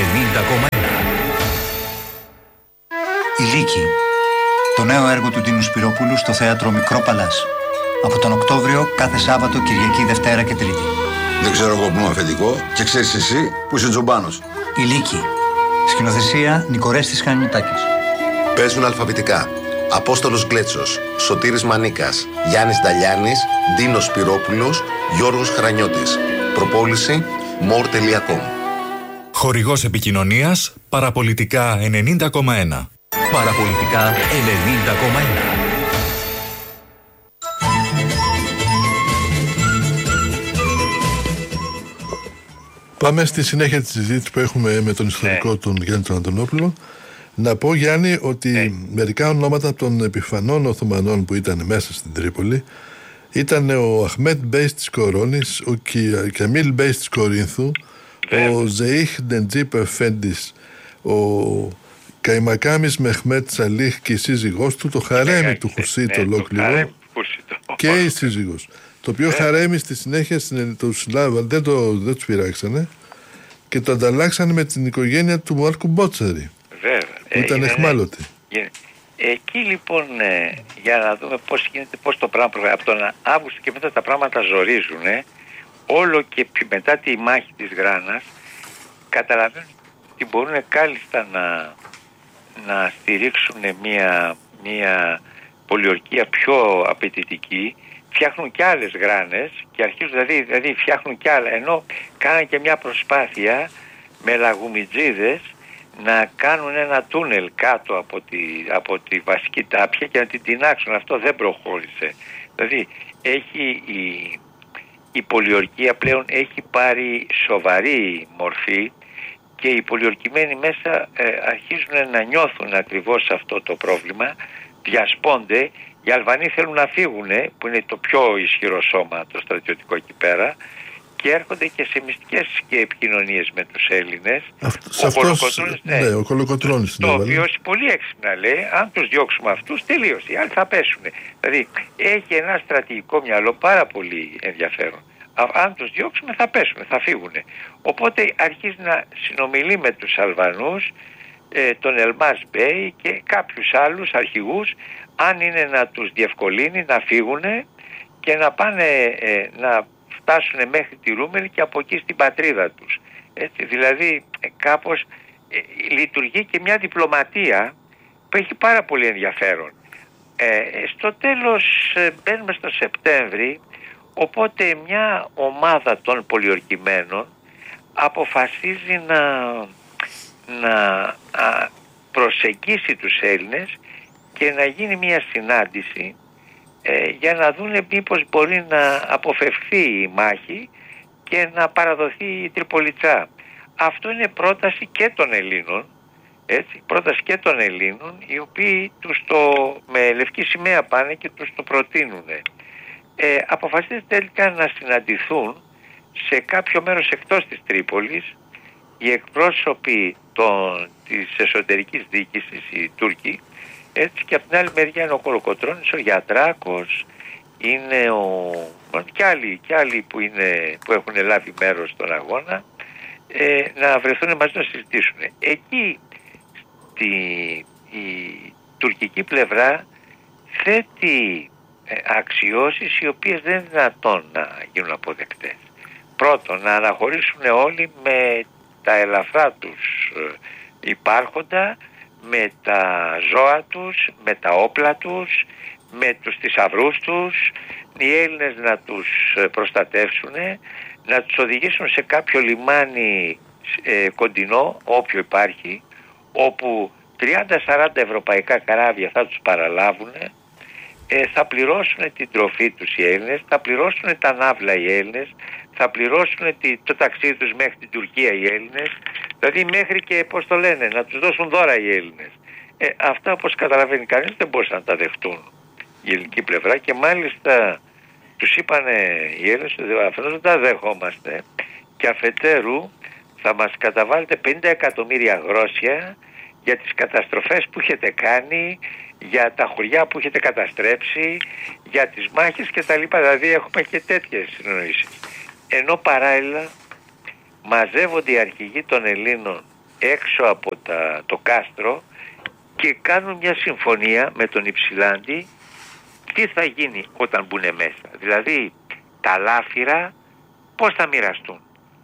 Η Λύκη. Το νέο έργο του Τίνου Σπυρόπουλου στο θέατρο Μικρό Παλάς. Από τον Οκτώβριο κάθε Σάββατο, Κυριακή, Δευτέρα και Τρίτη. Δεν ξέρω εγώ που είμαι αφεντικό και ξέρεις εσύ που είσαι τζομπάνος. Η Λύκη. Σκηνοθεσία Νικορέστης Χανιωτάκης. Παίζουν αλφαβητικά Απόστολος Γκλέτσος, Σωτήρης Μανίκας, Γιάννης Νταλιάνης, Ντίνος Σπυρόπουλος, Γιώργος Χρανιώτης. Προπόληση more.com. Χορηγός επικοινωνίας Παραπολιτικά 90,1. Παραπολιτικά 90,1. Πάμε στη συνέχεια της συζήτησης που έχουμε με τον ιστορικό τον Γιάννη τον Αντωνόπουλο. Να πω, Γιάννη, ότι μερικά ονόματα των επιφανών Οθωμανών που ήταν μέσα στην Τρίπολη ήταν ο Αχμέτ Μπέις της Κορώνης, ο Κιαμίλ Μπέις της Κορίνθου, ο Ζεΐχ Ντεντζίπ Εφέντης, ο Καϊμακάμις Μεχμέτ Σαλίχ και η σύζυγός του, το χαρέμι του Χουρσίτ ολόκληρο και η σύζυγος. Το οποίο χαρέμι στη συνέχεια το συλλάβαν, δεν τους πειράξανε και το ανταλλάξανε με την οικογένεια του Μάρκου Μπότσαρη. Βέβαια. Που ήταν εχμάλωτη. Εκεί λοιπόν για να δούμε πώς γίνεται, πώς το πράγμα από τον Αύγουστο και μετά τα πράγματα ζορίζουν, όλο και μετά τη μάχη της Γράνας καταλαβαίνουν ότι μπορούν κάλλιστα να στηρίξουν μια πολιορκία πιο απαιτητική. Φτιάχνουν και άλλες γράνες και αρχίζουν δηλαδή φτιάχνουν και άλλα, ενώ κάναν και μια προσπάθεια με λαγουμιτζίδες να κάνουν ένα τούνελ κάτω από τη βασική τάπια και να την τεινάξουν. Αυτό δεν προχώρησε. Δηλαδή η πολιορκία πλέον έχει πάρει σοβαρή μορφή και οι πολιορκημένοι μέσα αρχίζουν να νιώθουν ακριβώς αυτό το πρόβλημα, διασπώνται. Οι Αλβανοί θέλουν να φύγουν, που είναι το πιο ισχυρό σώμα το στρατιωτικό εκεί πέρα, και έρχονται και σε μυστικές και επικοινωνίες με τους Έλληνες. Ο Κολοκοτρώνης. Το οποίο πολύ έξυπνα λέει, αν τους διώξουμε αυτούς, τελείωσε, οι άλλοι θα πέσουν. Δηλαδή έχει ένα στρατηγικό μυαλό πάρα πολύ ενδιαφέρον. Αν τους διώξουμε θα πέσουν, θα φύγουν. Οπότε αρχίζει να συνομιλεί με τους Αλβανούς, τον Ελμάς Μπέι και κάποιους άλλους αρχηγούς, αν είναι να τους διευκολύνει να φύγουν και να πάνε να φτάσουν μέχρι τη Ρούμελ και από εκεί στην πατρίδα τους. Έτσι, δηλαδή κάπως λειτουργεί και μια διπλωματία που έχει πάρα πολύ ενδιαφέρον. Στο τέλος μπαίνουμε στο Σεπτέμβρη, οπότε μια ομάδα των πολιορκημένων αποφασίζει να προσεγγίσει τους Έλληνες και να γίνει μια συνάντηση για να δούνε μήπως μπορεί να αποφευθεί η μάχη και να παραδοθεί η Τριπολιτσά. Αυτό είναι πρόταση και των Ελλήνων, έτσι, πρόταση και των Ελλήνων, οι οποίοι με λευκή σημαία πάνε και τους το προτείνουν. Αποφασίζεται τελικά να συναντηθούν σε κάποιο μέρος εκτός της Τρίπολης οι εκπρόσωποι της εσωτερικής διοίκησης, οι Τούρκοι, έτσι, και από την άλλη μεριά είναι ο Κολοκοτρώνης, ο Γιατράκος, είναι και άλλοι που έχουν λάβει μέρος στον αγώνα, να βρεθούν μαζί να συζητήσουν. Εκεί η τουρκική πλευρά θέτει αξιώσεις οι οποίες δεν είναι δυνατόν να γίνουν αποδεκτές. Πρώτον, να αναχωρήσουν όλοι με τα ελαφρά τους υπάρχοντα, με τα ζώα τους, με τα όπλα τους, με τους θησαυρούς τους, οι Έλληνες να τους προστατεύσουν, να τους οδηγήσουν σε κάποιο λιμάνι κοντινό, όποιο υπάρχει, όπου 30-40 ευρωπαϊκά καράβια θα τους παραλάβουν, θα πληρώσουν την τροφή τους οι Έλληνες, θα πληρώσουν τα ναύλα οι Έλληνες, θα πληρώσουν το ταξίδι τους μέχρι την Τουρκία οι Έλληνες, δηλαδή μέχρι και, πώς το λένε, να τους δώσουν δώρα οι Έλληνες. Αυτά, όπως καταλαβαίνει κανείς, δεν μπορούσαν να τα δεχτούν η ελληνική πλευρά και μάλιστα τους είπανε οι Έλληνες ότι αφενός δεν τα δεχόμαστε και αφετέρου θα μας καταβάλλετε 50 εκατομμύρια γρόσια για τις καταστροφές που έχετε κάνει, για τα χωριά που έχετε καταστρέψει, για τις μάχες κτλ. Δηλαδή έχουμε και τέτοιες συνοήσεις. Ενώ παράλληλα μαζεύονται οι αρχηγοί των Ελλήνων έξω από το κάστρο και κάνουν μια συμφωνία με τον Υψηλάντη τι θα γίνει όταν μπουν μέσα. Δηλαδή τα λάφυρα πώς θα μοιραστούν.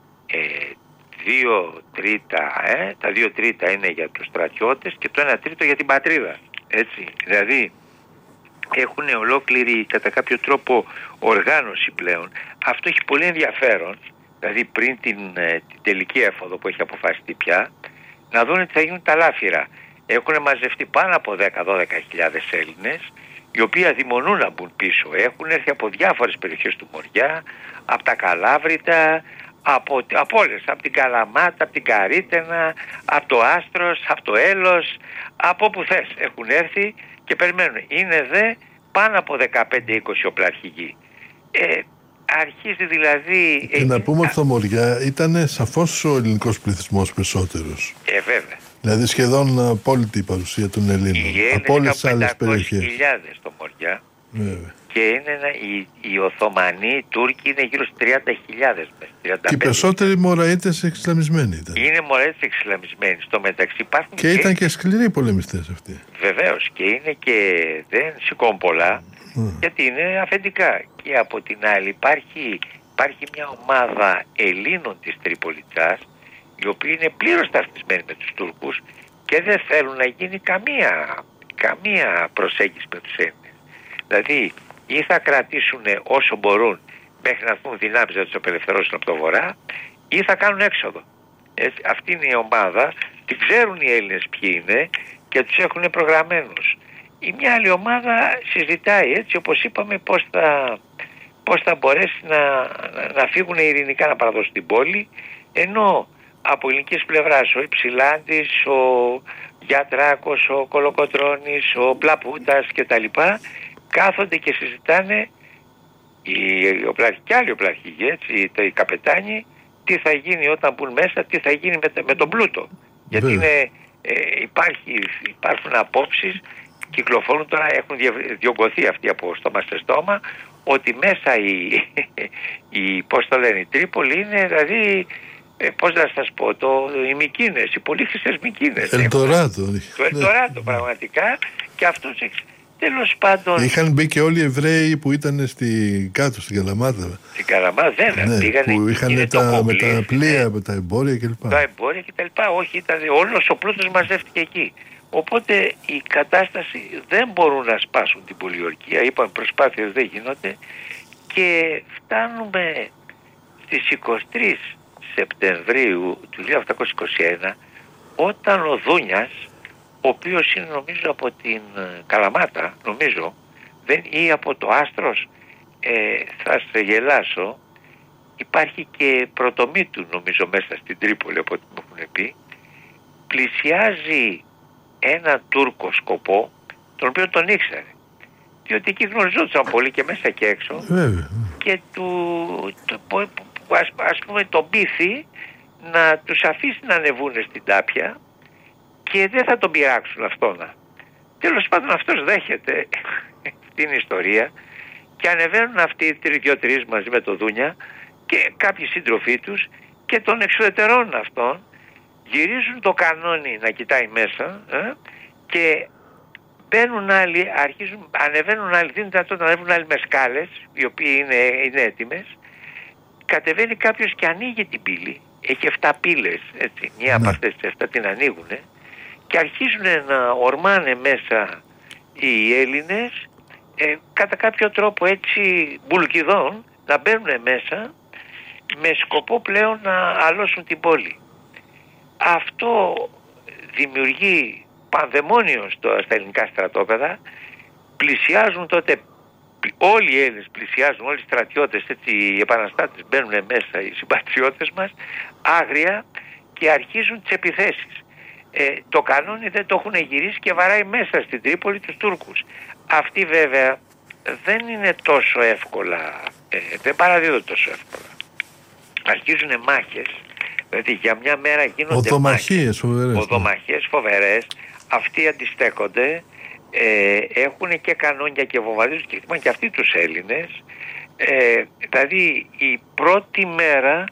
2 τρίτα, τα 2 τρίτα είναι για τους στρατιώτες και το 1 τρίτο για την πατρίδα. Έτσι, δηλαδή έχουν ολόκληρη κατά κάποιο τρόπο οργάνωση πλέον. Αυτό έχει πολύ ενδιαφέρον, δηλαδή πριν την τελική έφοδο που έχει αποφασιστεί πια, να δουν τι θα γίνουν τα λάφυρα. Έχουν μαζευτεί πάνω από 10-12 χιλιάδες Έλληνες, οι οποίοι αδειμονούν να μπουν πίσω. Έχουν έρθει από διάφορες περιοχές του Μοριά, από τα Καλάβρητα, από όλες, από την Καλαμάτα, από την Καρύτενα, από το Άστρος, από το Έλος, από όπου θες έχουν έρθει και περιμένουν. Είναι δε πάνω από 15-20 οπλαρχηγοί. Αρχίζει δηλαδή... Και να πούμε ότι στο Μοριά ήταν σαφώς ο ελληνικός πληθυσμός περισσότερος. Βέβαια. Δηλαδή σχεδόν απόλυτη η παρουσία των Ελλήνων. Από όλες τις άλλες περιοχές. 500.000 στο Μοριά. Βέβαια. Και είναι οι Οθωμανοί, οι Τούρκοι είναι γύρω στους 30.000. Και οι περισσότεροι Μωραΐτες εξισλαμισμένοι ήταν. Είναι Μωραΐτες εξισλαμισμένοι. Στο μεταξύ υπάρχουν και ήταν και σκληροί πολεμιστές αυτοί. Βεβαίως, και είναι και δεν σηκώνουν πολλά, γιατί είναι αφεντικά. Και από την άλλη υπάρχει μια ομάδα Ελλήνων της Τριπολιτσάς, οι οποίοι είναι πλήρως ταυτισμένοι με τους Τούρκους και δεν θέλουν να γίνει καμία προσέγγιση με τους Έλληνες. Δηλαδή ή θα κρατήσουν όσο μπορούν μέχρι να έρθουν δυνάμεις να τους απελευθερώσουν από το βορρά, ή θα κάνουν έξοδο. Έτσι, αυτή είναι η ομάδα, την ξέρουν οι Έλληνες ποιοι είναι και τους έχουν προγραμμένους. Η μια άλλη ομάδα συζητάει, έτσι όπως είπαμε, πώς θα μπορέσει να φύγουν ειρηνικά να παραδώσουν την πόλη, ενώ από ελληνικής πλευράς ο Υψηλάντης, ο Γιατράκος, ο Κολοκοτρώνης, ο Πλαπούτας κτλ. Κάθονται και συζητάνε και άλλοι οπλαρχηγοί, έτσι, οι καπετάνοι, τι θα γίνει όταν μπουν μέσα, τι θα γίνει με τον πλούτο. Γιατί υπάρχουν απόψεις, κυκλοφορούν τώρα, έχουν διωγγωθεί αυτοί από στόμα σε στόμα, ότι μέσα η Τρίπολη είναι, δηλαδή, πώς να σας πω, οι Μικίνες, οι πολύχρηστες Μικίνες. Ελντοράτο. Το Ελντοράτο πραγματικά, και αυτός τέλος πάντων... Είχαν μπει και όλοι οι Εβραίοι που ήταν κάτω στην Καλαμάτα. Στην Καλαμάτα δεν πήγανε. Που είχαν με τα πλοία, με τα εμπόρια κλπ. Τα εμπόρια κτλ. Όχι, όλος ο πλούτος μαζεύτηκε εκεί. Οπότε η κατάσταση δεν μπορούν να σπάσουν την πολιορκία. Είπαμε, προσπάθειες δεν γίνονται. Και φτάνουμε στις 23 Σεπτεμβρίου του 1821, όταν ο Δούνιας, ο οποίος είναι νομίζω από την Καλαμάτα, νομίζω, ή από το Άστρος, θα σε γελάσω, υπάρχει και πρωτομήτου νομίζω μέσα στην Τρίπολη, από ό,τι μου έχουν πει, πλησιάζει ένα Τούρκο σκοπό, τον οποίο τον ήξερε, διότι εκεί γνωριζόντουσαν πολύ και μέσα και έξω, και ας πούμε τον πείθει να τους αφήσει να ανεβούν στην τάπια και δεν θα τον πειράξουν αυτόν. Τέλος πάντων αυτός δέχεται την ιστορία και ανεβαίνουν αυτοί 2-3 μαζί με το Δούνια και κάποιοι σύντροφοί τους και τον εξουδετερώνουν αυτόν, γυρίζουν το κανόνι να κοιτάει μέσα και μπαίνουν άλλοι, ανεβαίνουν άλλοι, δίνουν δυνατότητα να ανέβουν άλλοι με σκάλες, οι οποίοι είναι έτοιμες. Κατεβαίνει κάποιος και ανοίγει την πύλη, έχει 7 πύλες, έτσι, μία από αυτές τις 7 την ανοίγουν και αρχίζουν να ορμάνε μέσα οι Έλληνες κατά κάποιο τρόπο έτσι μπουλκιδών να μπαίνουν μέσα με σκοπό πλέον να αλώσουν την πόλη. Αυτό δημιουργεί πανδαιμόνιο στα ελληνικά στρατόπεδα. Πλησιάζουν τότε όλοι οι Έλληνες, πλησιάζουν όλοι οι στρατιώτες, έτσι, οι επαναστάτες μπαίνουν μέσα, οι συμπατριώτες μας άγρια, και αρχίζουν τις επιθέσεις. Το κανόνι δεν το έχουν γυρίσει και βαράει μέσα στην Τρίπολη τους Τούρκους. Αυτοί βέβαια δεν είναι τόσο εύκολα, δεν παραδίδονται τόσο εύκολα. Αρχίζουν μάχες, δηλαδή για μια μέρα γίνονται οδομαχίες φοβερές. Οδομαχίες φοβερές, αυτοί αντιστέκονται, έχουν και κανόνια και βομβαρδίζουν και χτυπάνε και αυτοί τους Έλληνες. Δηλαδή η πρώτη μέρα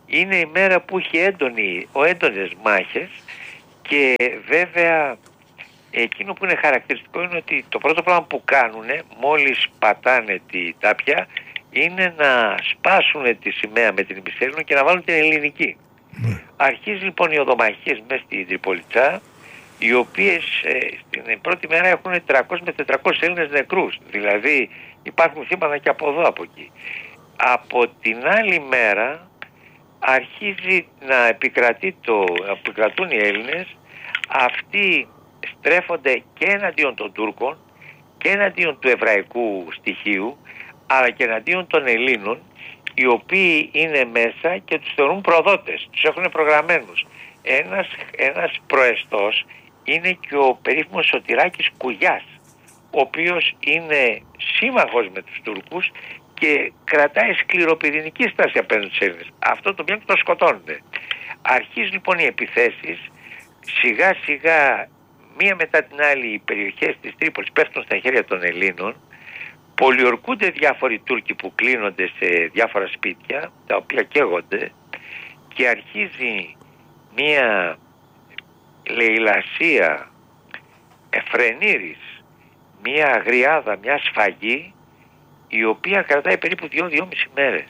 είναι η μέρα που είχε έντονες μάχες και βέβαια εκείνο που είναι χαρακτηριστικό είναι ότι το πρώτο πράγμα που κάνουν μόλις πατάνε τη τάπια είναι να σπάσουν τη σημαία με την ημισέλληνο και να βάλουν την ελληνική. Αρχίζει λοιπόν οι οδομαχίες μέσα στην Τριπολιτσά, οι οποίες στην πρώτη μέρα έχουν 300 με 400 Έλληνες νεκρούς. Δηλαδή υπάρχουν θύματα και από εδώ από εκεί. Από την άλλη μέρα αρχίζει να επικρατούν οι Έλληνες. Αυτοί στρέφονται και εναντίον των Τούρκων και εναντίον του εβραϊκού στοιχείου, αλλά και εναντίον των Ελλήνων, οι οποίοι είναι μέσα και τους θεωρούν προδότες, τους έχουν προγραμμένους. Ένας προεστός είναι και ο περίφημος Σωτηράκης Κουγιάς, ο οποίος είναι σύμμαχος με τους Τούρκους και κρατάει σκληροπυρηνική στάση απέναντι στους Έλληνες. Αυτό το πιάνουν και το σκοτώνουν. Αρχίζουν λοιπόν οι επιθέσεις, σιγά σιγά μία μετά την άλλη οι περιοχές της Τρίπολης πέφτουν στα χέρια των Ελλήνων, πολιορκούνται διάφοροι Τούρκοι που κλείνονται σε διάφορα σπίτια, τα οποία καίγονται, και αρχίζει μία λαιλασία εφρενήρης, μία αγριάδα, μία σφαγή, η οποία κρατάει περίπου 2-2,5 μέρες.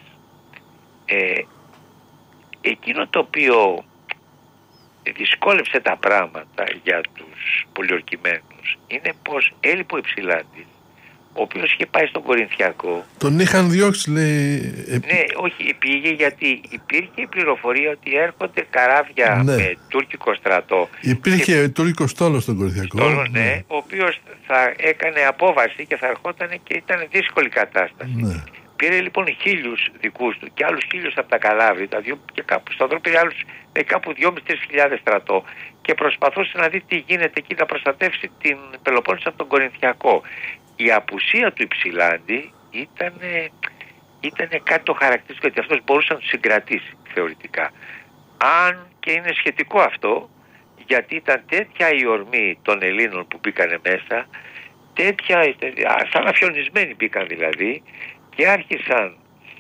Εκείνο το οποίο δυσκόλεψε τα πράγματα για τους πολιορκημένους είναι πως έλειπε ο Υψηλάντης, ο οποίος είχε πάει στον Κορινθιακό. Τον είχαν διώξει, λέει. Ναι, όχι, πήγε γιατί υπήρχε η πληροφορία ότι έρχονται καράβια με τουρκικό στρατό. Υπήρχε τουρκικό στόλο στον Κορινθιακό. Ναι, ο οποίος θα έκανε απόβαση και θα ερχόταν και ήταν δύσκολη κατάσταση. Ναι. Πήρε λοιπόν 1.000 δικούς του και άλλους 1.000 από τα Καλάβρη, και κάπου στον δρόμο πήρε άλλους κάπου 2.500-3.000 στρατό και προσπαθούσε να δει τι γίνεται εκεί, να προστατεύσει την Πελοπόννησο από τον Κορινθιακό. Η απουσία του Υψηλάντη ήταν κάτι το χαρακτηριστικό, γιατί αυτός μπορούσε να του συγκρατήσει θεωρητικά. Αν και είναι σχετικό αυτό, γιατί ήταν τέτοια η ορμή των Ελλήνων που μπήκανε μέσα, τέτοια, σαν αφιονισμένοι μπήκαν δηλαδή, και άρχισαν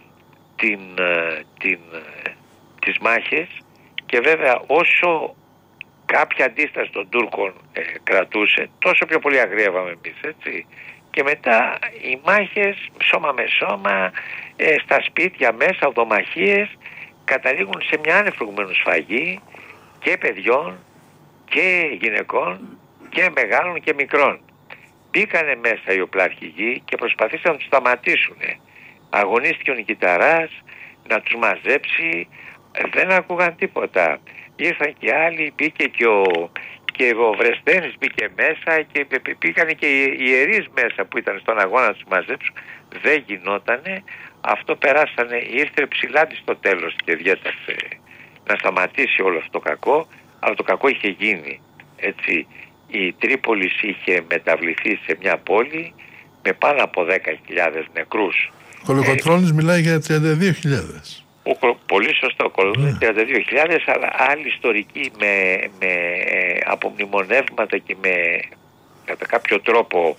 τις μάχες, και βέβαια όσο κάποια αντίσταση των Τούρκων κρατούσε, τόσο πιο πολύ αγριεύαμε εμείς, έτσι. Και μετά οι μάχες σώμα με σώμα, στα σπίτια μέσα, οδομαχίες, καταλήγουν σε μια άνευ προηγουμένου σφαγή και παιδιών και γυναικών και μεγάλων και μικρών. Μπήκανε μέσα οι οπλαρχηγοί και προσπαθήσαν να τους σταματήσουν. Αγωνίστηκε ο Νικηταράς να τους μαζέψει, δεν ακούγαν τίποτα. Ήρθαν και άλλοι, μπήκε και ο Βρεσθένης μπήκε μέσα και πήγαν και οι ιερείς μέσα που ήταν στον αγώνα να τους μαζέψουν. Δεν γινότανε. Αυτό περάσανε, ήρθε Υψηλάντη στο τέλος και διέταξε να σταματήσει όλο αυτό το κακό, αλλά το κακό είχε γίνει. Έτσι, η Τρίπολη είχε μεταβληθεί σε μια πόλη με πάνω από 10.000 νεκρούς. Ο Κολοκοτρώνης μιλάει για 32.000. Πολύ σωστό, ο Κολοκοτρώνης 32.000, αλλά άλλοι ιστορικοί με απομνημονεύματα και με κατά κάποιο τρόπο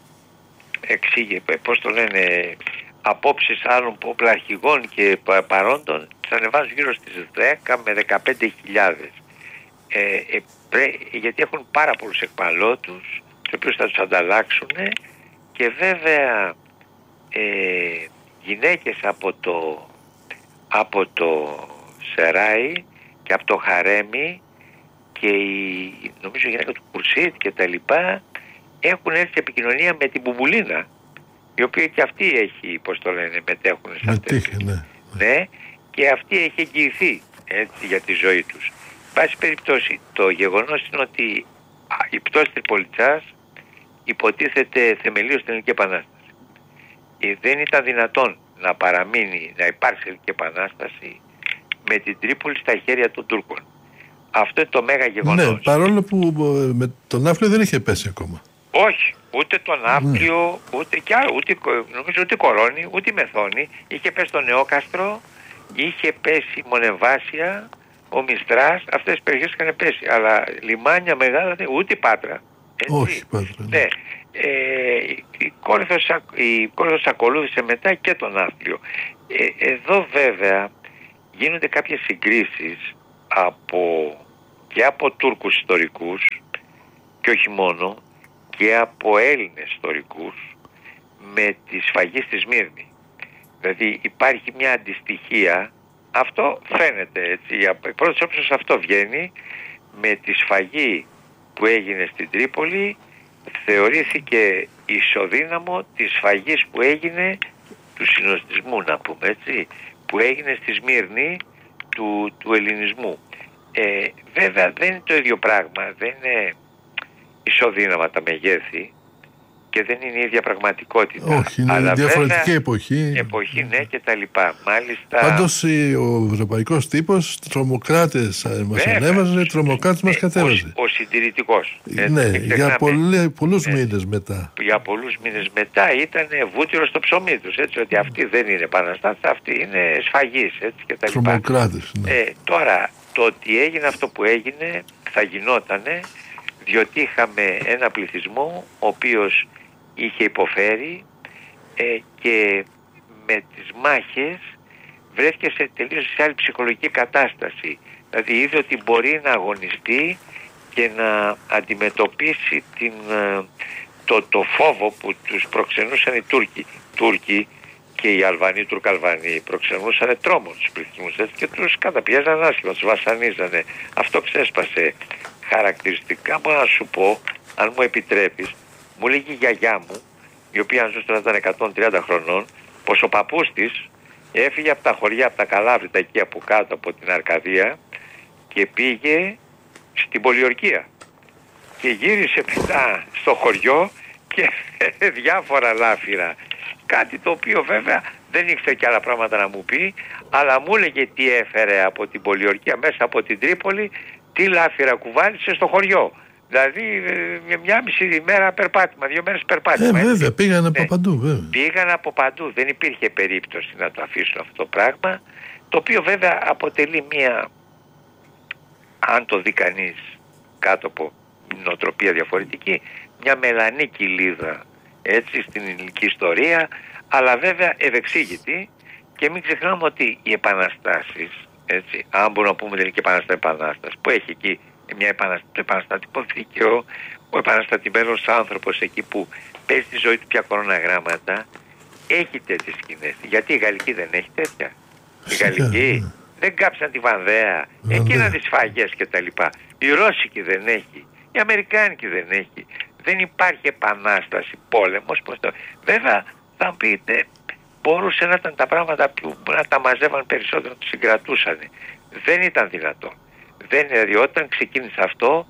απόψεις άλλων οπλαρχηγών και παρόντων θα ανεβάζουν γύρω στις 10 με 15.000. Γιατί έχουν πάρα πολλούς εκμαλώτους, τους οποίους θα τους ανταλλάξουν, και βέβαια γυναίκες από το Σεράι και από το Χαρέμι και νομίζω η γυναίκα του Κουρσίτ και τα λοιπά έχουν έρθει σε επικοινωνία με την Μπουμπουλίνα, η οποία και αυτή έχει, πώς το λένε, μετέχουν σε αυτές. Ναι, και αυτή έχει εγγυηθεί, έτσι, για τη ζωή τους. Πάση περιπτώσει, το γεγονός είναι ότι η πτώση Τριπολιτσάς υποτίθεται θεμελίως στην Ελληνική Επανάσταση. Δεν ήταν δυνατόν να παραμείνει, να υπάρξει Ελληνική Επανάσταση με την Τρίπολη στα χέρια των Τούρκων. Αυτό είναι το μέγα γεγονός. Ναι, παρόλο που με τον Ναύπλιο δεν είχε πέσει ακόμα. Όχι, ούτε τον Ναύπλιο, νομίζω ούτε Κορώνη, ούτε Μεθόνη. Είχε πέσει το Νεόκαστρο, είχε πέσει η Μονεβάσια, ο Μιστράς, αυτές τις περιοχές είχαν πέσει. Αλλά λιμάνια μεγάλα, ούτε η Πάτρα. Έτσι. Όχι, Πάτρα. Ναι. Η Κόρινθος ακολούθησε μετά και τον Ναύπλιο. Εδώ βέβαια γίνονται κάποιες συγκρίσεις και από Τούρκους ιστορικούς και όχι μόνο, και από Έλληνες ιστορικούς με τη σφαγή στη Σμύρνη. Δηλαδή υπάρχει μια αντιστοιχία, αυτό φαίνεται έτσι, από πρώτης όψης αυτό βγαίνει, με τη σφαγή που έγινε στην Τρίπολη θεωρήθηκε ισοδύναμο της σφαγής που έγινε, του συνοστισμού να πούμε έτσι, που έγινε στη Σμύρνη του ελληνισμού. Βέβαια δεν είναι το ίδιο πράγμα, δεν είναι ισοδύναμα τα μεγέθη και δεν είναι η ίδια πραγματικότητα. Όχι, είναι αλλά διαφορετική βέβαια, εποχή. Εποχή, ναι, και τα λοιπά. Μάλιστα... Πάντως ο ευρωπαϊκός τύπος, τρομοκράτες μας ανέβαζε, τρομοκράτες μας κατέβαζε. Ο συντηρητικός. Ναι, για πολλούς μήνες μετά. Για πολλούς μήνες μετά ήταν βούτυρο στο ψωμί τους, έτσι, ότι αυτοί δεν είναι επαναστάτες, αυτοί είναι σφαγείς, έτσι, και τα λοιπά. Τρομοκράτες, ναι. Τώρα, το ότι έγινε αυτό που έγινε θα γινότανε διότι είχαμε ένα πληθυσμό ο οποίος είχε υποφέρει και με τις μάχες βρέθηκε σε τελείως σε άλλη ψυχολογική κατάσταση. Δηλαδή είδε ότι μπορεί να αγωνιστεί και να αντιμετωπίσει το φόβο που τους προξενούσαν οι Τούρκοι και οι Αλβανοί, Τουρκαλβανοί προξενούσαν τρόμο τους πληθυσμούς και τους καταπιέζαν άσχημα, τους βασανίζανε. Αυτό ξέσπασε. Χαρακτηριστικά μπορώ να σου πω, αν μου επιτρέπεις, μου λέγει η γιαγιά μου, η οποία αν ζούσε ήταν 130 χρονών, πως ο παππούς της έφυγε από τα χωριά, από τα Καλάβρητα εκεί από κάτω από την Αρκαδία και πήγε στην Πολιορκία και γύρισε μετά στο χωριό και διάφορα λάφυρα. Κάτι το οποίο βέβαια δεν ήξερε και άλλα πράγματα να μου πει, αλλά μου έλεγε τι έφερε από την Πολιορκία μέσα από την Τρίπολη, τι λάφυρα κουβάλισε στο χωριό. Δηλαδή μια μισή ημέρα περπάτημα, 2 μέρες περπάτημα. Βέβαια, πήγαν από παντού. Βέβαια. Πήγαν από παντού. Δεν υπήρχε περίπτωση να το αφήσουν αυτό το πράγμα, το οποίο βέβαια αποτελεί μια, αν το δει κανείς κάτω από νοοτροπία διαφορετική, μια μελανή κοιλίδα έτσι στην ελληνική ιστορία, αλλά βέβαια ευεξήγητη. Και μην ξεχνάμε ότι οι επαναστάσεις, έτσι, αν μπορούμε να πούμε ελληνική επανάσταση που έχει εκεί το επαναστατικό δίκαιο, ο επαναστατημένος άνθρωπος εκεί που παίζει τη ζωή του πια κοροναγράμματα, έχει τέτοιες σκηνές. Γιατί η Γαλλική δεν έχει τέτοια? Η Γαλλική δεν κάψαν τη Βανδέα, εκείνα τις σφαγές και τα λοιπά. Η Ρώσικη δεν έχει, η Αμερικάνικη δεν έχει. Δεν υπάρχει επανάσταση, πόλεμος. Βέβαια θα πείτε, μπορούσε να ήταν τα πράγματα που να τα μαζεύαν περισσότερο, να τους συγκρατούσαν. Δεν ήταν δυνατόν. Δηλαδή όταν ξεκίνησε αυτό,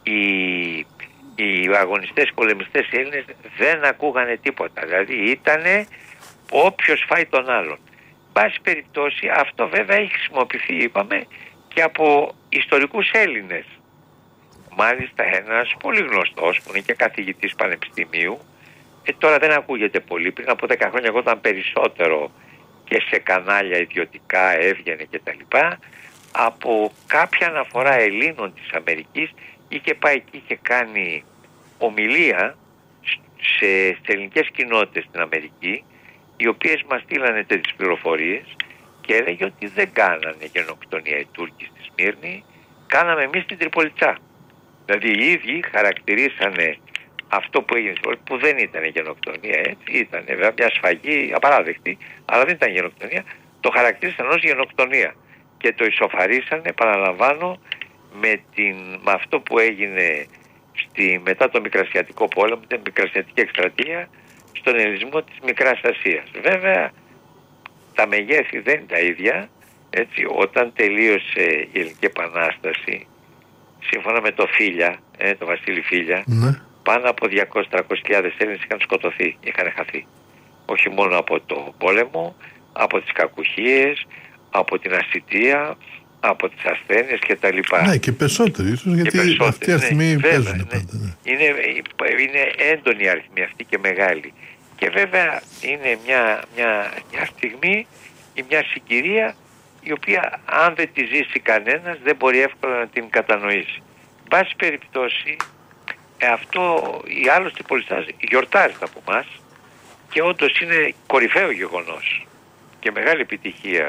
οι αγωνιστές, οι πολεμιστές οι Έλληνες δεν ακούγανε τίποτα. Δηλαδή ήτανε όποιος φάει τον άλλον. Πάση περιπτώσει αυτό βέβαια έχει χρησιμοποιηθεί, είπαμε, και από ιστορικούς Έλληνες. Μάλιστα ένας πολύ γνωστός που είναι και καθηγητής πανεπιστημίου, τώρα δεν ακούγεται πολύ, πριν από 10 χρόνια εγώ ήταν περισσότερο και σε κανάλια ιδιωτικά έβγαινε και τα λοιπά, από κάποια αναφορά Ελλήνων της Αμερικής, είχε πάει εκεί και κάνει ομιλία σε ελληνικές κοινότητες στην Αμερική, οι οποίες μας στείλανε τέτοιες πληροφορίες και έλεγε ότι δεν κάνανε γενοκτονία οι Τούρκοι στη Σμύρνη, κάναμε εμείς την Τριπολιτσά. Δηλαδή οι ίδιοι χαρακτηρίσανε αυτό που έγινε, που δεν ήταν γενοκτονία, έτσι, ήταν βέβαια μια σφαγή απαράδεκτη, αλλά δεν ήταν γενοκτονία, το χαρακτήρισαν ως γενοκτονία και το ισοφαρίσανε, επαναλαμβάνω, με αυτό που έγινε μετά το Μικρασιατικό πόλεμο, την Μικρασιατική εκστρατεία, στον ελληνισμό της Μικράς Ασίας. Βέβαια τα μεγέθη δεν είναι τα ίδια, έτσι, όταν τελείωσε η Ελληνική Επανάσταση, σύμφωνα με το Φίλια, το Βασίλη Φίλια, πάνω από 200-300.000 Έλληνες είχαν σκοτωθεί, είχαν χαθεί. Όχι μόνο από το πόλεμο, από τις κακουχίες, από την ασιτεία, από τις ασθένειες και τα λοιπά. Ναι, και περισσότεροι ίσως, γιατί αυτή η αριθμή παίζουν πάντα. Ναι. Είναι έντονη η αριθμή αυτή και μεγάλη. Και βέβαια είναι μια στιγμή ή μια συγκυρία η οποία αν δεν τη ζήσει κανένας δεν μπορεί εύκολα να την κατανοήσει. Πάση περιπτώσει αυτό η άλλωστε Πολιστάς γιορτάζεται από εμάς και όντως είναι κορυφαίο γεγονός και μεγάλη επιτυχία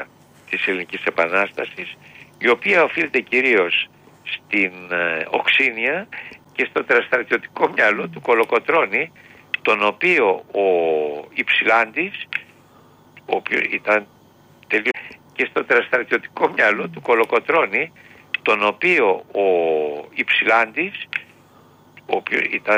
της Ελληνικής Επανάστασης, η οποία οφείλεται κυρίως στην οξύνια και στο τεραστρατιωτικό μυαλό του Κολοκοτρώνη, τον οποίο ο Υψηλάντης, ο οποίος ήταν και στο τεραστρατιωτικό μυαλό του Κολοκοτρώνη, τον οποίο ο Υψηλάντης, ο οποίος ήταν